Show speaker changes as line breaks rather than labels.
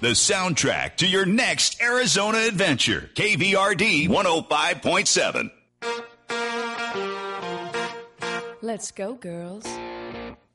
the soundtrack to your next Arizona adventure. KVRD 105.7.
Let's go, girls.